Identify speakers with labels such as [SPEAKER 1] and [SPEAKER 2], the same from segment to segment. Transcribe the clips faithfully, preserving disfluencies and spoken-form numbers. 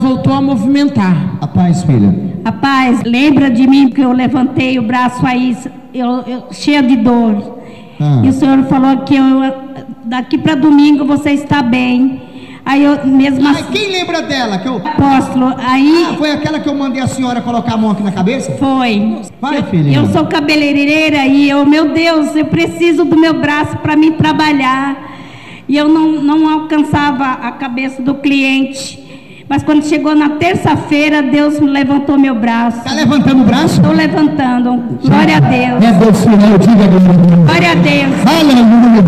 [SPEAKER 1] Voltou a movimentar.
[SPEAKER 2] A paz, filha.
[SPEAKER 3] A paz, lembra de mim que eu levantei o braço aí, eu, eu, cheia de dor. Ah. E o Senhor falou que eu, daqui para domingo você está bem. Aí eu mesmo
[SPEAKER 2] assim... Quem lembra dela? Que eu...
[SPEAKER 3] Apóstolo, aí...
[SPEAKER 2] Ah, foi aquela que eu mandei a senhora colocar a mão aqui na cabeça?
[SPEAKER 3] Foi.
[SPEAKER 2] Vai,
[SPEAKER 3] eu,
[SPEAKER 2] filha.
[SPEAKER 3] Eu sou cabeleireira e eu, meu Deus, eu preciso do meu braço para mim trabalhar. E eu não, não alcançava a cabeça do cliente. Mas quando chegou na terça-feira, Deus me levantou meu braço.
[SPEAKER 2] Está levantando o braço?
[SPEAKER 3] Estou levantando. Glória a Deus.
[SPEAKER 2] É Deus, Senhor, diga a
[SPEAKER 3] Glória a Deus.
[SPEAKER 2] Aleluia.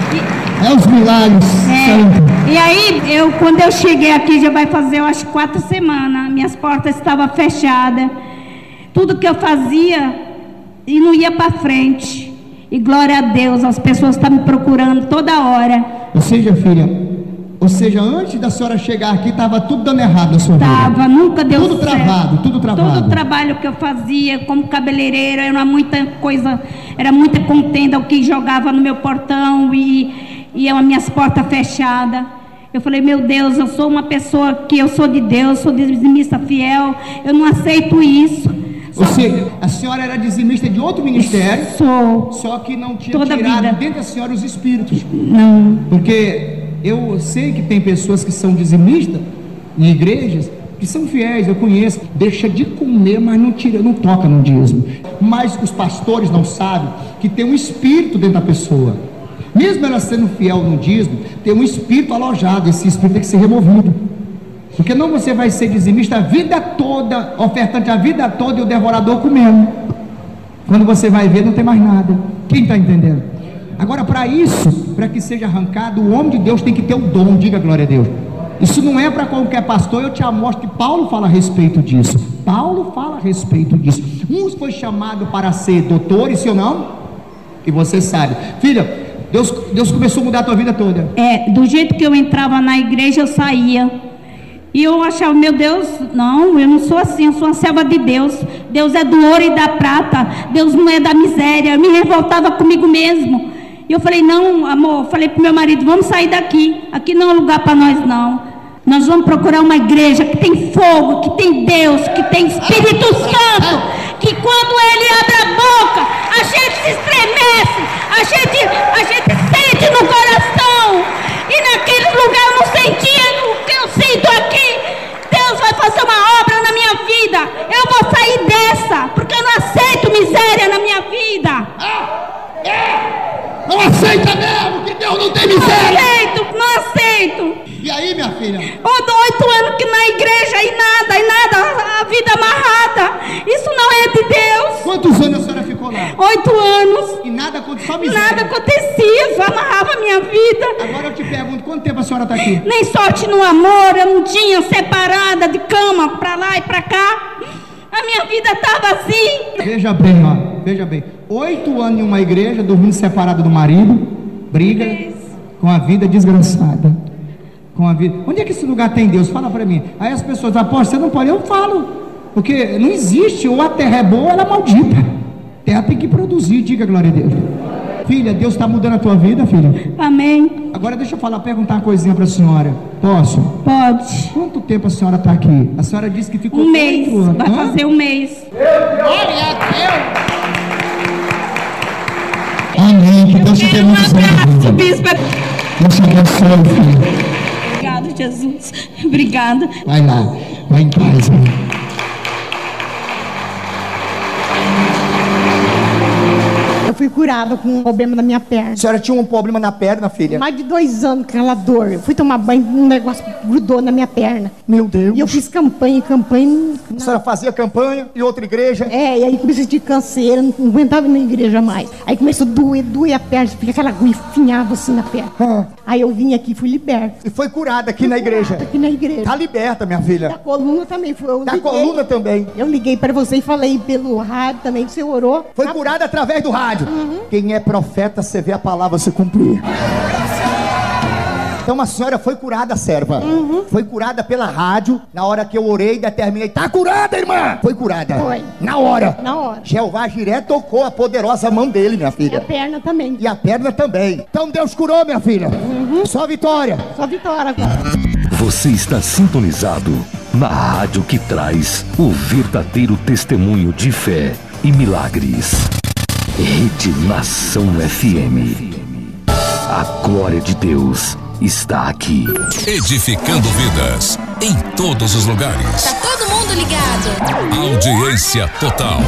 [SPEAKER 2] É os milagres.
[SPEAKER 3] É. E aí, eu, quando eu cheguei aqui, já vai fazer, eu acho, quatro semanas. Minhas portas estavam fechadas. Tudo que eu fazia, e não ia para frente. E glória a Deus, as pessoas estão me procurando toda hora.
[SPEAKER 2] Ou seja, filha... Ou seja, antes da senhora chegar aqui, estava tudo dando errado na sua vida.
[SPEAKER 3] Estava, nunca deu
[SPEAKER 2] tudo
[SPEAKER 3] certo.
[SPEAKER 2] Travado, tudo travado.
[SPEAKER 3] Todo o trabalho que eu fazia como cabeleireira, era muita coisa, era muita contenda, o que jogava no meu portão e, e as minhas portas fechadas. Eu falei, meu Deus, eu sou uma pessoa que eu sou de Deus, sou dizimista fiel, eu não aceito isso.
[SPEAKER 2] Ou seja, a senhora era dizimista de outro ministério.
[SPEAKER 3] Sou.
[SPEAKER 2] Só que não tinha
[SPEAKER 3] Toda
[SPEAKER 2] tirado
[SPEAKER 3] vida.
[SPEAKER 2] dentro da senhora os espíritos.
[SPEAKER 3] Não.
[SPEAKER 2] Porque... eu sei que tem pessoas que são dizimistas em igrejas, que são fiéis, eu conheço, deixa de comer, mas não tira, não toca no dízimo. Mas os pastores não sabem que tem um espírito dentro da pessoa. Mesmo ela sendo fiel no dízimo, tem um espírito alojado, esse espírito tem que ser removido. Porque não você vai ser dizimista a vida toda, ofertante a vida toda e o devorador comendo. Quando você vai ver, não tem mais nada. Quem está entendendo? Agora, para isso, para que seja arrancado, o homem de Deus tem que ter o dom, diga glória a Deus. Isso não é para qualquer pastor, eu te mostro que Paulo fala a respeito disso. Paulo fala a respeito disso. Uns foi chamado para ser doutores, sim ou não? E você sabe. Filha, Deus, Deus começou a mudar a tua vida toda.
[SPEAKER 3] É, do jeito que eu entrava na igreja, eu saía. E eu achava, meu Deus, não, eu não sou assim, eu sou uma serva de Deus. Deus é do ouro e da prata, Deus não é da miséria. Eu me revoltava comigo mesmo. E eu falei, não, amor, falei para o meu marido, vamos sair daqui, aqui não é lugar para nós não. Nós vamos procurar uma igreja que tem fogo, que tem Deus, que tem Espírito Santo, que quando Ele abre a boca, a gente se estremece, a gente, a gente sente no coração. E naquele lugar eu não sentia o que eu sinto aqui. Deus vai fazer uma obra na minha vida. Eu vou sair dessa, porque eu não aceito miséria na minha vida.
[SPEAKER 2] Ah, é. Não aceita mesmo que Deus não tem miséria.
[SPEAKER 3] Não aceito, não aceito.
[SPEAKER 2] E aí, minha filha?
[SPEAKER 3] Oito anos que na igreja e nada, e nada, a vida amarrada. Isso não é de Deus.
[SPEAKER 2] Quantos anos a senhora ficou lá?
[SPEAKER 3] Oito anos.
[SPEAKER 2] E nada acontecia, só miséria.
[SPEAKER 3] Nada acontecia, só amarrava a minha vida.
[SPEAKER 2] Agora eu te pergunto, quanto tempo a senhora está aqui?
[SPEAKER 3] Nem sorte no amor, eu não tinha, separada de cama, pra lá e pra cá. A minha vida estava assim.
[SPEAKER 2] Veja bem, ó, veja bem. Oito anos em uma igreja, dormindo separada do marido, briga Isso. com a vida desgraçada. Com a vida. Onde é que esse lugar tem Deus? Fala para mim. Aí as pessoas apostam, você não pode, eu falo. Porque não existe, ou a terra é boa ou ela é maldita. A terra tem que produzir, diga glória a Deus. Filha, Deus está mudando a tua vida, filha?
[SPEAKER 3] Amém.
[SPEAKER 2] Agora deixa eu falar, perguntar uma coisinha para a senhora. Posso?
[SPEAKER 3] Pode.
[SPEAKER 2] Quanto tempo a senhora está aqui? A senhora disse que ficou
[SPEAKER 3] um mês.
[SPEAKER 2] anos.
[SPEAKER 3] Vai Hã? fazer um mês.
[SPEAKER 2] Glória a Deus. Amém. Que Deus te dê muito certo. Deus te abençoe, filho.
[SPEAKER 3] Obrigado, Jesus. Obrigada.
[SPEAKER 2] Vai lá. Vai em paz. Né?
[SPEAKER 1] Eu fui curada com um problema na minha perna.
[SPEAKER 2] A senhora tinha um problema na perna, filha?
[SPEAKER 1] Mais de dois anos com aquela dor. Eu fui tomar banho, um negócio grudou na minha perna.
[SPEAKER 2] Meu Deus.
[SPEAKER 1] E eu fiz campanha, campanha.
[SPEAKER 2] A senhora fazia campanha em outra igreja?
[SPEAKER 1] É, e aí comecei a sentir canseira, não aguentava ir na igreja mais. Aí começou a doer, doer a perna, fica aquela agulha finhava assim na perna. Ah. Aí eu vim aqui e fui liberta.
[SPEAKER 2] E foi curada aqui
[SPEAKER 1] fui
[SPEAKER 2] na igreja?
[SPEAKER 1] Aqui na igreja.
[SPEAKER 2] Tá liberta, minha filha.
[SPEAKER 1] Da coluna também. Foi, eu
[SPEAKER 2] da
[SPEAKER 1] liguei,
[SPEAKER 2] coluna também.
[SPEAKER 1] Eu liguei para você e falei pelo rádio também, que você orou.
[SPEAKER 2] Foi a... curada através do rádio.
[SPEAKER 1] Uhum.
[SPEAKER 2] Quem é profeta, você vê a palavra se cumprir. Então a senhora foi curada, serva.
[SPEAKER 1] Uhum.
[SPEAKER 2] Foi curada pela rádio. Na hora que eu orei e determinei, tá curada, irmã. Foi curada.
[SPEAKER 1] Foi.
[SPEAKER 2] Na hora.
[SPEAKER 1] Na hora.
[SPEAKER 2] Jeová Jiré tocou a poderosa mão dele, minha filha.
[SPEAKER 1] E a perna também.
[SPEAKER 2] E a perna também. Então Deus curou, minha filha.
[SPEAKER 1] Uhum.
[SPEAKER 2] Só vitória.
[SPEAKER 1] Só vitória agora.
[SPEAKER 4] Você está sintonizado na rádio que traz o verdadeiro testemunho de fé e milagres. Rede Nação F M. A glória de Deus está aqui.
[SPEAKER 5] Edificando vidas em todos os lugares.
[SPEAKER 6] Tá todo mundo ligado.
[SPEAKER 5] Audiência total.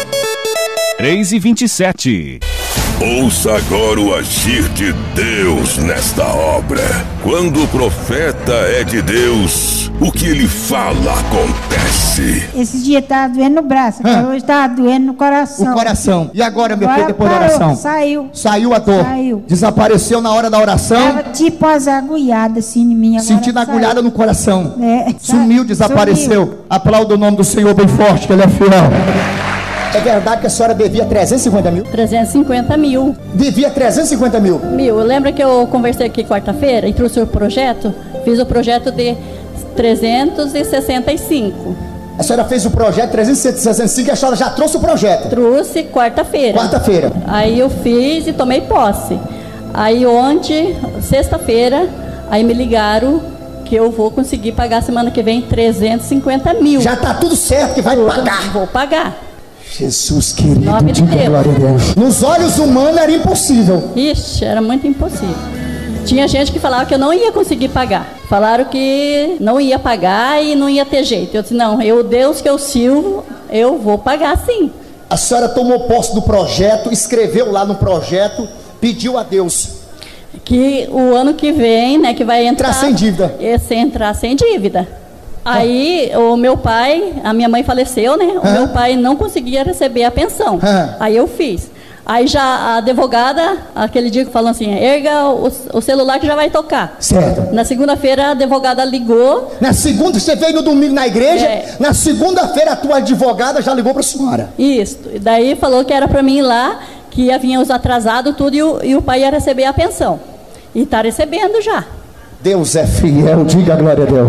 [SPEAKER 7] três e vinte e sete.
[SPEAKER 8] Ouça agora o agir de Deus nesta obra. Quando o profeta é de Deus, o que ele fala acontece.
[SPEAKER 9] Esse dia estava doendo no braço,
[SPEAKER 2] Hã?
[SPEAKER 9] hoje estava doendo no coração.
[SPEAKER 2] O coração. E agora, meu
[SPEAKER 9] Agora
[SPEAKER 2] filho, depois da
[SPEAKER 9] parou,
[SPEAKER 2] oração?
[SPEAKER 9] Saiu.
[SPEAKER 2] Saiu a dor?
[SPEAKER 9] Saiu.
[SPEAKER 2] Desapareceu na hora da oração?
[SPEAKER 9] Tava tipo as agulhadas assim em mim. Agora
[SPEAKER 2] Sentindo
[SPEAKER 9] saiu.
[SPEAKER 2] agulhada no coração.
[SPEAKER 9] É.
[SPEAKER 2] Sumiu, desapareceu.
[SPEAKER 9] Sumiu.
[SPEAKER 2] Aplauda o nome do Senhor bem forte, que Ele é fiel. É verdade que a senhora devia trezentos e cinquenta mil?
[SPEAKER 10] trezentos e cinquenta mil.
[SPEAKER 2] Devia trezentos e cinquenta mil?
[SPEAKER 10] Mil. Lembra que eu conversei aqui quarta-feira e trouxe o projeto? Fiz o projeto de trezentos e sessenta e cinco.
[SPEAKER 2] A senhora fez o projeto trezentos e sessenta e cinco e a senhora já trouxe o projeto?
[SPEAKER 10] Trouxe quarta-feira.
[SPEAKER 2] Quarta-feira.
[SPEAKER 10] Aí eu fiz e tomei posse. Aí ontem, sexta-feira, aí me ligaram que eu vou conseguir pagar semana que vem trezentos e cinquenta mil.
[SPEAKER 2] Já tá tudo certo que vai
[SPEAKER 10] Tudo,
[SPEAKER 2] pagar.
[SPEAKER 10] Vou pagar.
[SPEAKER 2] Jesus querido,
[SPEAKER 10] Nome de
[SPEAKER 2] diga
[SPEAKER 10] Deus.
[SPEAKER 2] glória a Deus. Nos olhos humanos era impossível.
[SPEAKER 10] Ixi, era muito impossível. Tinha gente que falava que eu não ia conseguir pagar. Falaram que não ia pagar e não ia ter jeito. Eu disse, não, eu, Deus que eu sirvo, eu vou pagar sim.
[SPEAKER 2] A senhora tomou posse do projeto, escreveu lá no projeto, pediu a Deus
[SPEAKER 10] que o ano que vem, né, que vai entrar...
[SPEAKER 2] Entrar sem dívida.
[SPEAKER 10] Esse entrar sem dívida. Aí o meu pai, a minha mãe faleceu, né? O
[SPEAKER 2] Hã?
[SPEAKER 10] meu pai não conseguia receber a pensão.
[SPEAKER 2] Hã?
[SPEAKER 10] Aí eu fiz. Aí já a advogada, aquele dia que falou assim, erga o, o celular que já vai tocar.
[SPEAKER 2] Certo.
[SPEAKER 10] Na segunda-feira a advogada ligou.
[SPEAKER 2] Na segunda, você veio no domingo na igreja,
[SPEAKER 10] É.
[SPEAKER 2] na segunda-feira a tua advogada já ligou para a senhora.
[SPEAKER 10] Isso. E daí falou que era para mim ir lá, que ia vir os atrasados, tudo, e o, e o pai ia receber a pensão. E está recebendo já.
[SPEAKER 2] Deus é fiel, diga a glória a Deus.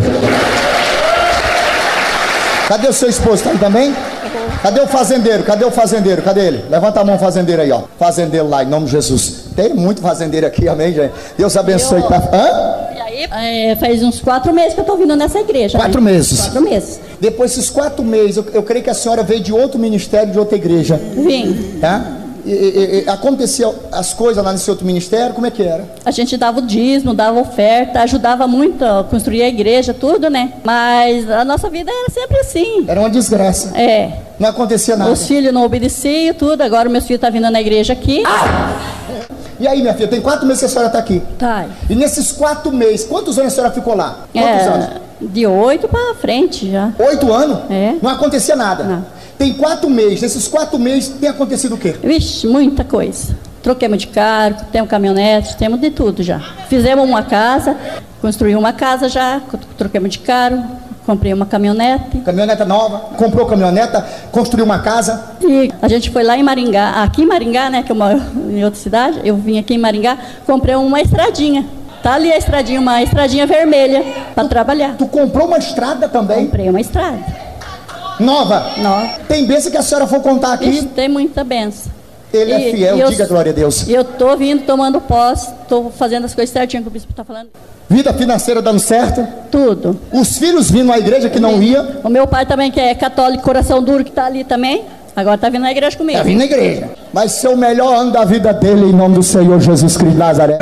[SPEAKER 2] Cadê o seu esposo? Tá aí também? Cadê o fazendeiro? Cadê o fazendeiro? Cadê ele? Levanta a mão, fazendeiro aí, ó. Fazendeiro lá, em nome de Jesus. Tem muito fazendeiro aqui, amém, gente? Deus abençoe.
[SPEAKER 10] Eu-
[SPEAKER 2] Tá... Hã?
[SPEAKER 10] E aí, é, faz uns quatro meses que eu estou vindo nessa igreja.
[SPEAKER 2] Quatro
[SPEAKER 10] né?
[SPEAKER 2] meses.
[SPEAKER 10] Quatro meses.
[SPEAKER 2] Depois desses quatro meses, eu, eu creio que a senhora veio de outro ministério, de outra igreja.
[SPEAKER 10] Vim.
[SPEAKER 2] Tá? E, e, e, aconteciam as coisas lá nesse outro ministério, como é que era?
[SPEAKER 10] A gente dava o dízimo, dava oferta, ajudava muito a construir a igreja, tudo, né? Mas a nossa vida era sempre assim.
[SPEAKER 2] Era uma desgraça.
[SPEAKER 10] É.
[SPEAKER 2] Não acontecia nada.
[SPEAKER 10] Os filhos não obedeciam, tudo. Agora meus filhos estão vindo na igreja aqui.
[SPEAKER 2] E aí, minha filha, tem quatro meses que a senhora está aqui.
[SPEAKER 10] Tá.
[SPEAKER 2] E nesses quatro meses, quantos anos a senhora ficou lá? Quantos anos?
[SPEAKER 10] É, de oito para frente já.
[SPEAKER 2] Oito anos?
[SPEAKER 10] É.
[SPEAKER 2] Não acontecia nada?
[SPEAKER 10] Não.
[SPEAKER 2] Tem quatro meses. Nesses quatro meses tem acontecido o quê?
[SPEAKER 10] Vixe, muita coisa. Troquemos de carro, temos caminhonete, temos de tudo já. Fizemos uma casa, construímos uma casa já, troquemos de carro, comprei uma caminhonete.
[SPEAKER 2] Caminhoneta nova, comprou caminhoneta, construiu uma casa.
[SPEAKER 10] E a gente foi lá em Maringá, aqui em Maringá, né, que eu moro em outra cidade, eu vim aqui em Maringá, comprei uma estradinha. Tá ali a estradinha, uma estradinha vermelha para trabalhar.
[SPEAKER 2] Tu comprou uma estrada também?
[SPEAKER 10] Comprei uma estrada.
[SPEAKER 2] Nova?
[SPEAKER 10] Nova.
[SPEAKER 2] Tem bênção que a senhora for contar aqui?
[SPEAKER 10] Ixi, tem muita benção.
[SPEAKER 2] Ele é
[SPEAKER 10] E-
[SPEAKER 2] fiel,
[SPEAKER 10] e eu-
[SPEAKER 2] diga glória a Deus.
[SPEAKER 10] E eu tô vindo tomando posse, tô fazendo as coisas certinho que o bispo tá falando.
[SPEAKER 2] Vida financeira dando certo?
[SPEAKER 10] Tudo.
[SPEAKER 2] Os filhos vindo à igreja que não ia?
[SPEAKER 10] O meu pai também, que é católico, coração duro, que tá ali também, agora tá vindo na igreja comigo.
[SPEAKER 2] Tá vindo na igreja. Vai ser o melhor ano da vida dele, em nome do Senhor Jesus Cristo de Nazaré.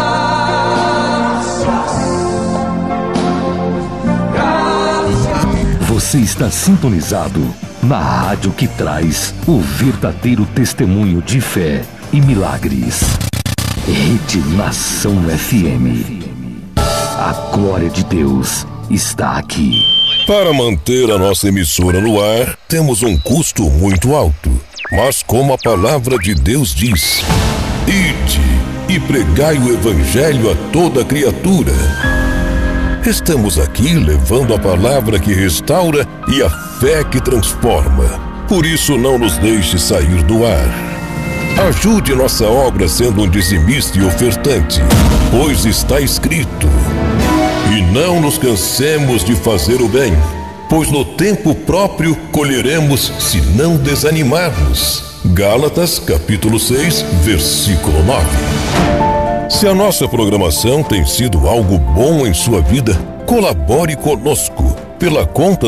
[SPEAKER 4] Você está sintonizado na rádio que traz o verdadeiro testemunho de fé e milagres. Rede Nação F M. A glória de Deus está aqui.
[SPEAKER 8] Para manter a nossa emissora no ar, temos um custo muito alto. Mas como a palavra de Deus diz, ide e pregai o evangelho a toda criatura. Estamos aqui levando a palavra que restaura e a fé que transforma. Por isso não nos deixe sair do ar. Ajude nossa obra sendo um dizimista e ofertante, pois está escrito: e não nos cansemos de fazer o bem, pois no tempo próprio colheremos se não desanimarmos. Gálatas capítulo seis, versículo nove. Se a nossa programação tem sido algo bom em sua vida, colabore conosco pela conta